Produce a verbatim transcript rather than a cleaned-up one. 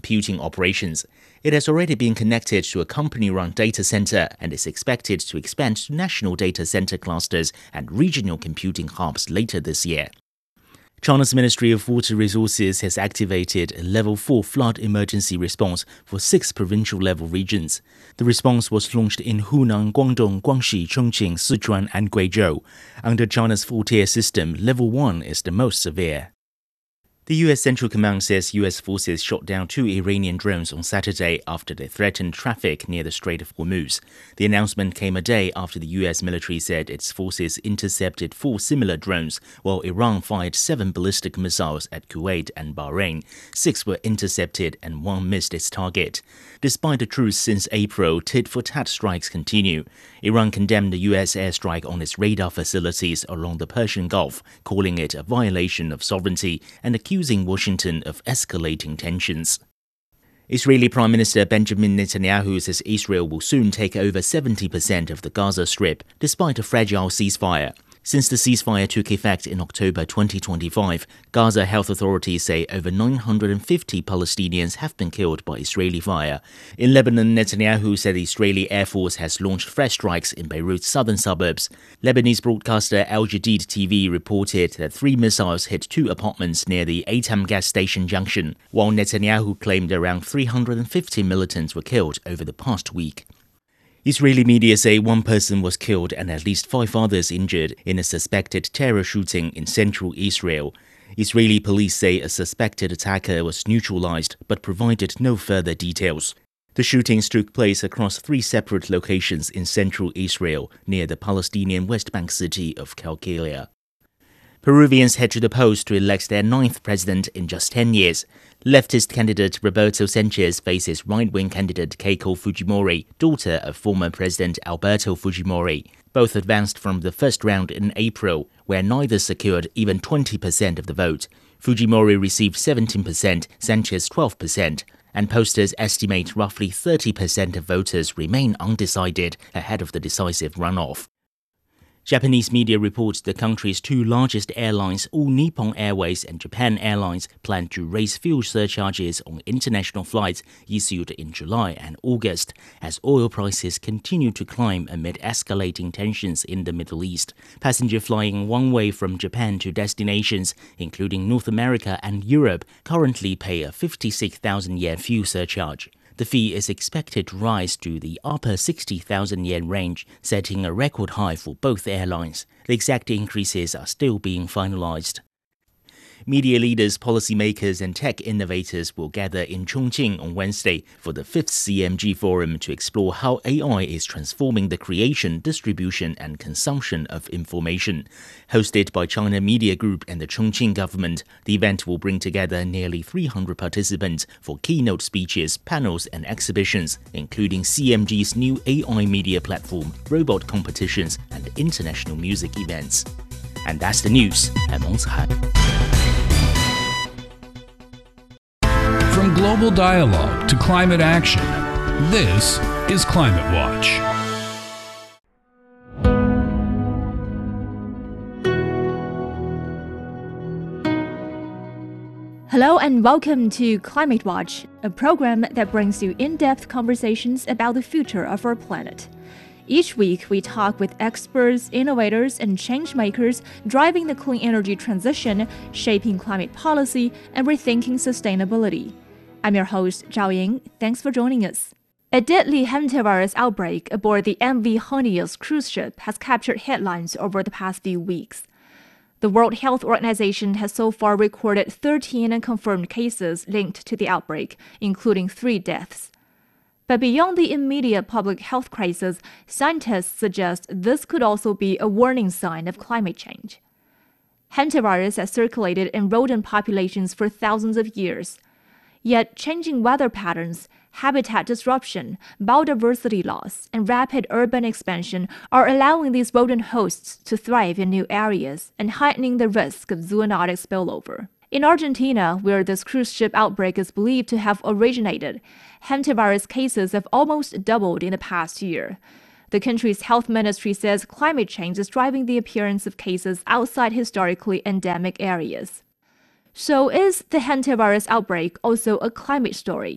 computing operations. It has already been connected to a company-run data center and is expected to expand to national data center clusters and regional computing hubs later this year. China's Ministry of Water Resources has activated a level four flood emergency response for six provincial-level regions. The response was launched in Hunan, Guangdong, Guangxi, Chongqing, Sichuan and Guizhou. Under China's four-tier system, level one is the most severe. The U S Central Command says U S forces shot down two Iranian drones on Saturday after they threatened traffic near the Strait of Hormuz. The announcement came a day after the U S military said its forces intercepted four similar drones, while Iran fired seven ballistic missiles at Kuwait and Bahrain. Six were intercepted and one missed its target. Despite a truce since April, tit-for-tat strikes continue. Iran condemned the U S airstrike on its radar facilities along the Persian Gulf, calling it a violation of sovereignty and accusing Washington of escalating tensions. Israeli Prime Minister Benjamin Netanyahu says Israel will soon take over seventy percent of the Gaza Strip, despite a fragile ceasefire. Since the ceasefire took effect in October twenty twenty-five, Gaza health authorities say over nine hundred fifty Palestinians have been killed by Israeli fire. In Lebanon, Netanyahu said the Israeli Air Force has launched fresh strikes in Beirut's southern suburbs. Lebanese broadcaster Al Jadid T V reported that three missiles hit two apartments near the Eitam gas station junction, while Netanyahu claimed around three hundred fifty militants were killed over the past week. Israeli media say one person was killed and at least five others injured in a suspected terror shooting in central Israel. Israeli police say a suspected attacker was neutralized but provided no further details. The shootings took place across three separate locations in central Israel near the Palestinian West Bank city of Qalqilia. Peruvians head to the polls to elect their ninth president in just ten years. Leftist candidate Roberto Sanchez faces right-wing candidate Keiko Fujimori, daughter of former President Alberto Fujimori. Both advanced from the first round in April, where neither secured even twenty percent of the vote. Fujimori received seventeen percent, Sanchez twelve percent, and pollsters estimate roughly thirty percent of voters remain undecided ahead of the decisive runoff. Japanese media reports the country's two largest airlines, All Nippon Airways and Japan Airlines, plan to raise fuel surcharges on international flights issued in July and August, as oil prices continue to climb amid escalating tensions in the Middle East. Passenger flying one way from Japan to destinations, including North America and Europe, currently pay a fifty-six thousand yen fuel surcharge. The fee is expected to rise to the upper sixty thousand yen range, setting a record high for both airlines. The exact increases are still being finalized. Media leaders, policymakers and tech innovators will gather in Chongqing on Wednesday for the fifth C M G Forum to explore how A I is transforming the creation, distribution and consumption of information. Hosted by China Media Group and the Chongqing government, the event will bring together nearly three hundred participants for keynote speeches, panels and exhibitions, including C M G's new A I media platform, robot competitions and international music events. And that's the news. I'm Ong Han. From global dialogue to climate action, this is Climate Watch. Hello and welcome to Climate Watch, a program that brings you in-depth conversations about the future of our planet. Each week, we talk with experts, innovators, and change-makers driving the clean energy transition, shaping climate policy, and rethinking sustainability. I'm your host, Zhao Ying. Thanks for joining us. A deadly hantavirus outbreak aboard the M V Honios cruise ship has captured headlines over the past few weeks. The World Health Organization has so far recorded thirteen confirmed cases linked to the outbreak, including three deaths. But beyond the immediate public health crisis, scientists suggest this could also be a warning sign of climate change. Hantavirus has circulated in rodent populations for thousands of years. Yet changing weather patterns, habitat disruption, biodiversity loss, and rapid urban expansion are allowing these rodent hosts to thrive in new areas and heightening the risk of zoonotic spillover. In Argentina, where this cruise ship outbreak is believed to have originated, hantavirus cases have almost doubled in the past year. The country's health ministry says climate change is driving the appearance of cases outside historically endemic areas. So is the hantavirus outbreak also a climate story?